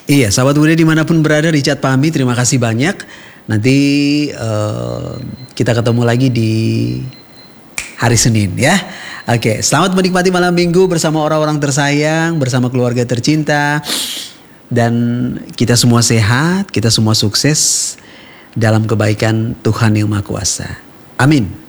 Iya, sahabat muda dimanapun berada, Richard pamit. Terima kasih banyak. Nanti kita ketemu lagi di hari Senin ya. Oke, selamat menikmati malam minggu bersama orang-orang tersayang, bersama keluarga tercinta. Dan kita semua sehat, kita semua sukses dalam kebaikan Tuhan yang Maha Kuasa. Amin.